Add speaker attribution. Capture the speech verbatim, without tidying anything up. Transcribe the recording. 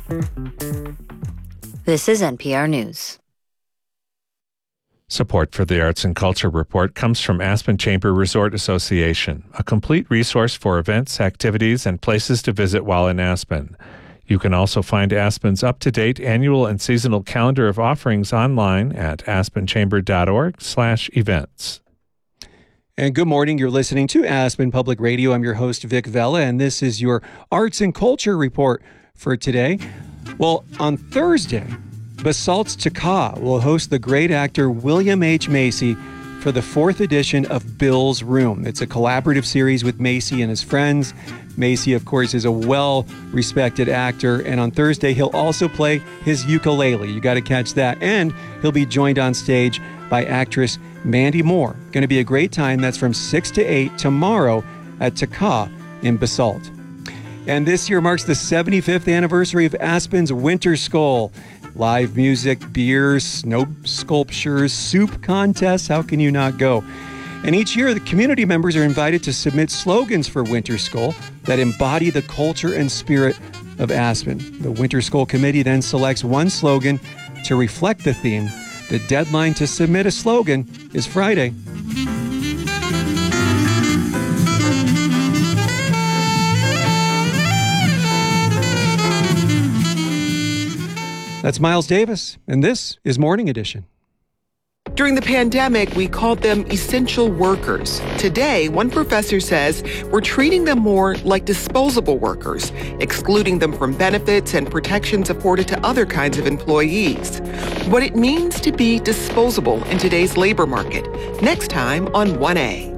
Speaker 1: This is N P R News.
Speaker 2: Support for the Arts and Culture Report comes from Aspen Chamber Resort Association, a complete resource for events, activities, and places to visit while in Aspen. You can also find Aspen's up-to-date annual and seasonal calendar of offerings online at aspenchamber.org slash events.
Speaker 3: And good morning. You're listening to Aspen Public Radio. I'm your host, Vic Vela, and this is your Arts and Culture Report for today. Well, on Thursday, Basalt's Taka will host the great actor William H. Macy for the fourth edition of Bill's Room. It's a collaborative series with Macy and his friends. Macy, of course, is a well-respected actor, and on Thursday, he'll also play his ukulele. You got to catch that. And he'll be joined on stage by actress Mandy Moore. Going to be a great time. That's from six to eight tomorrow at Taka in Basalt. And this year marks the seventy-fifth anniversary of Aspen's Winter Skull. Live music, beers, snow sculptures, soup contests. How can you not go? And each year, the community members are invited to submit slogans for Winter Skull that embody the culture and spirit of Aspen. The Winter Skull Committee then selects one slogan to reflect the theme. The deadline to submit a slogan is Friday. That's Miles Davis, and this is Morning Edition.
Speaker 4: During the pandemic, we called them essential workers. Today, one professor says we're treating them more like disposable workers, excluding them from benefits and protections afforded to other kinds of employees. What it means to be disposable in today's labor market. Next time on one A.